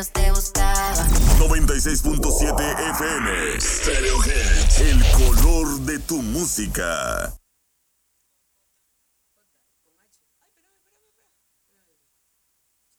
te buscaba. 96.7 FM. Stereo Hits. El color de tu música.